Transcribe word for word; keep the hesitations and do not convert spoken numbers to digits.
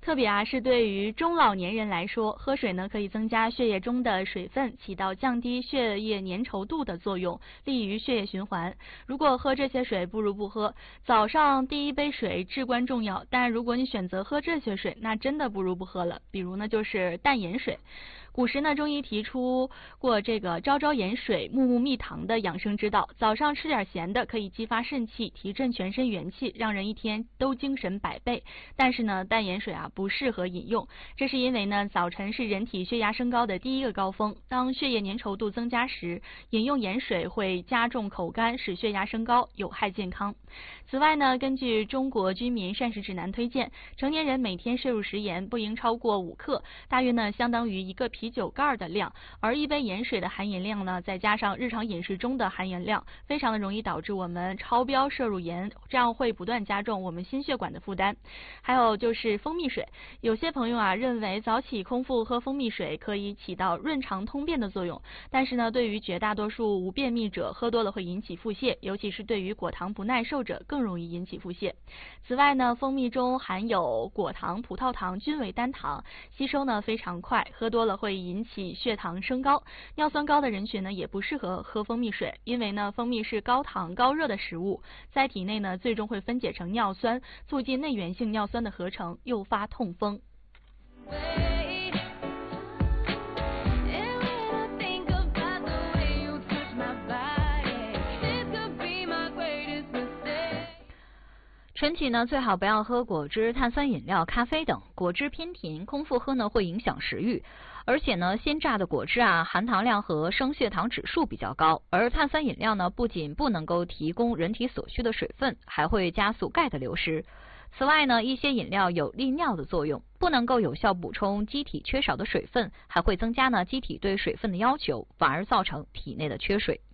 特别啊是对于中老年人来说，喝水呢可以增加血液中的水分，起到降低血液粘稠度的作用，利于血液循环。如果喝这些水，不如不喝。早上第一杯水至关重要，但如果你选择喝这些水，那真的不如不喝了。比如呢，就是淡盐水。古时呢，中医提出过这个朝朝盐水，暮暮蜜糖的养生之道。早上吃点咸的，可以激发肾气，提振全身元气，让人一天都精神百倍。但是呢，淡盐水啊不适合饮用，这是因为呢，早晨是人体血压升高的第一个高峰。当血液粘稠度增加时，饮用盐水会加重口干，使血压升高，有害健康。此外呢，根据中国居民膳食指南推荐，成年人每天摄入食盐不应超过五克，大约呢相当于一个啤酒盖的量。而一杯盐水的含盐量呢，再加上日常饮食中的含盐量，非常的容易导致我们超标摄入盐，这样会不断加重我们心血管的负担。还有就是蜂蜜水，有些朋友啊认为早起空腹喝蜂蜜水可以起到润肠通便的作用，但是呢，对于绝大多数无便秘者，喝多了会引起腹泻，尤其是对于果糖不耐受者更容易引起腹泻。此外呢，蜂蜜中含有果糖、葡萄糖均为单糖，吸收呢非常快，喝多了会引起血糖升高。尿酸高的人群呢也不适合喝蜂蜜水，因为呢蜂蜜是高糖高热的食物，在体内呢最终会分解成尿酸，促进内源性尿酸的合成，诱发痛风。 晨起呢，最好不要喝果汁、碳酸饮料、咖啡等。果汁偏甜，空腹喝呢会影响食欲。而且呢，鲜榨的果汁啊，含糖量和升血糖指数比较高。而碳酸饮料呢，不仅不能够提供人体所需的水分，还会加速钙的流失。此外呢，一些饮料有利尿的作用，不能够有效补充机体缺少的水分，还会增加呢机体对水分的要求，反而造成体内的缺水。